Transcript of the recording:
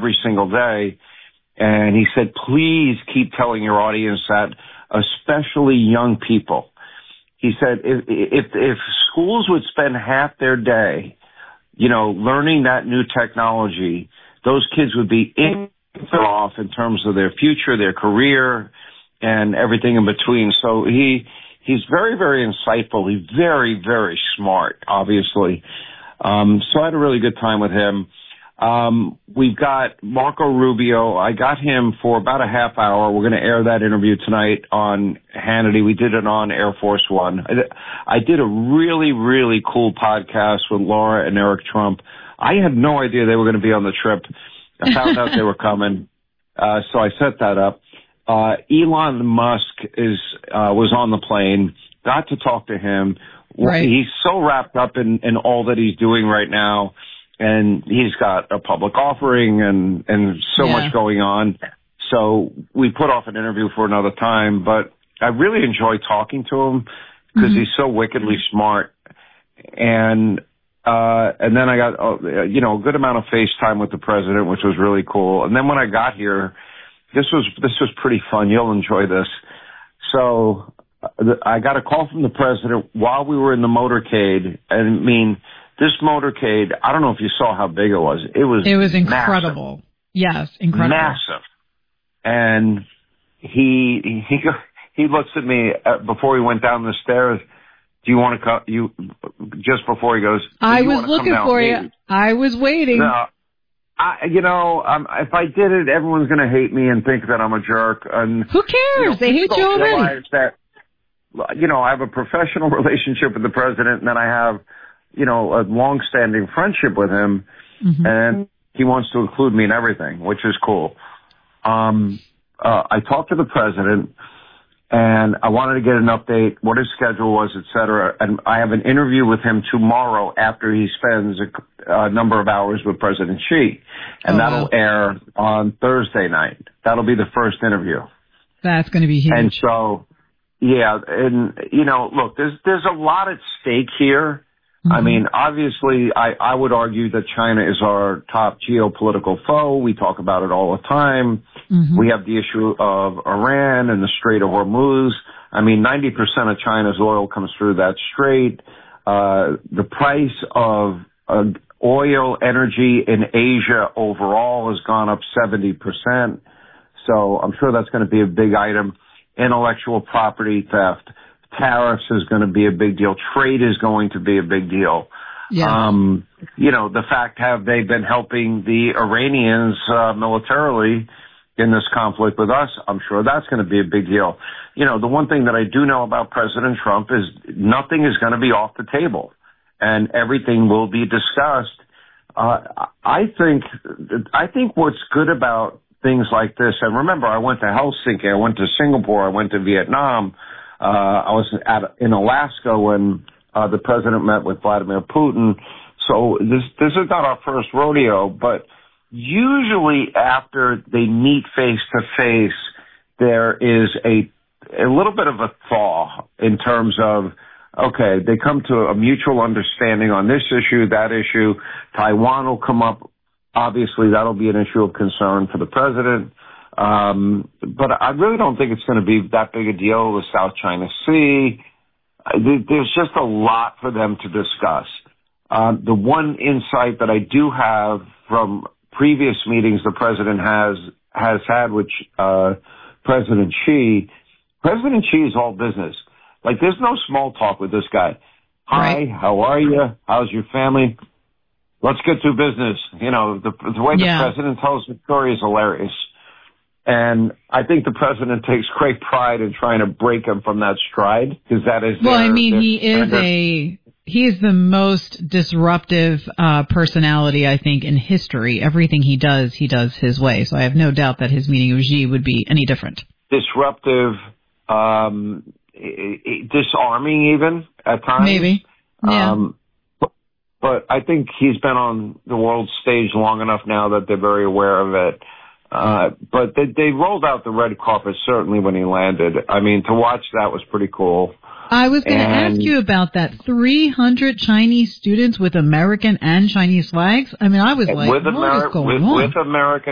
every single day. And he said, please keep telling your audience that, especially young people. He said, if schools would spend half their day, learning that new technology, those kids would be off in terms of their future, their career, and everything in between. So he's very, very insightful. He's very, very smart, obviously. So I had a really good time with him. We've got Marco Rubio. I got him for about a half hour. We're going to air that interview tonight on Hannity. We did it on Air Force One. I did a really, really cool podcast with Laura and Eric Trump. I had no idea they were going to be on the trip. I found out they were coming. So I set that up. Elon Musk was on the plane. Got to talk to him. Right. He's so wrapped up in all that he's doing right now. And he's got a public offering and so much going on. So we put off an interview for another time, but I really enjoy talking to him because he's so wickedly smart. And then I got, a good amount of FaceTime with the president, which was really cool. And then when I got here, this was pretty fun. You'll enjoy this. So I got a call from the president while we were in the motorcade. And this motorcade, I don't know if you saw how big it was. It was incredible. Massive. Yes, incredible. Massive. And he looks at me before he went down the stairs. Do you want to come? Just before he goes, I was looking for you. I was waiting. No, if I did it, everyone's going to hate me and think that I'm a jerk. And who cares? They hate you already. I have a professional relationship with the president, and then I have a long-standing friendship with him, and he wants to include me in everything, which is cool. I talked to the president, and I wanted to get an update, what his schedule was, et cetera, and I have an interview with him tomorrow after he spends a number of hours with President Xi, and that'll air on Thursday night. That'll be the first interview. That's going to be huge. And so, look, there's a lot at stake here. I mean, obviously, I would argue that China is our top geopolitical foe. We talk about it all the time. We have the issue of Iran and the Strait of Hormuz. I mean, 90% of China's oil comes through that strait. The price of oil energy in Asia overall has gone up 70%. So I'm sure that's going to be a big item. Intellectual property theft. Tariffs is going to be a big deal. Trade is going to be a big deal. Yeah. The fact, have they been helping the Iranians militarily in this conflict with us? I'm sure that's going to be a big deal. The one thing that I do know about President Trump is nothing is going to be off the table, and everything will be discussed. I think what's good about things like this, and remember, I went to Helsinki, I went to Singapore, I went to Vietnam. I was in Alaska when the president met with Vladimir Putin. So this is not our first rodeo, but usually after they meet face to face, there is a little bit of a thaw in terms of, okay, they come to a mutual understanding on this issue, that issue. Taiwan will come up. Obviously, that'll be an issue of concern for the president. But I really don't think it's going to be that big a deal with South China Sea. There's just a lot for them to discuss. The one insight that I do have from previous meetings the president has had with President Xi is all business. Like, there's no small talk with this guy. Hi, how are you? How's your family? Let's get to business. The way the president tells the story is hilarious. And I think the president takes great pride in trying to break him from that stride, because that is. Well, he is the most disruptive personality, I think, in history. Everything he does his way. So I have no doubt that his meeting with Xi would be any different. Disruptive, disarming, even at times. Maybe. Yeah. But I think he's been on the world stage long enough now that they're very aware of it. But they rolled out the red carpet certainly when he landed. I mean, to watch that was pretty cool. I was going to ask you about that. 300 Chinese students with American and Chinese flags? I mean, I was like, what is going on? With American